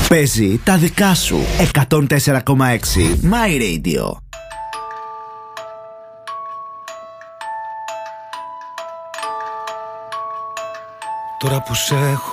Παίζει τα δικά σου. 104,6 My Radio. Τώρα που σε έχω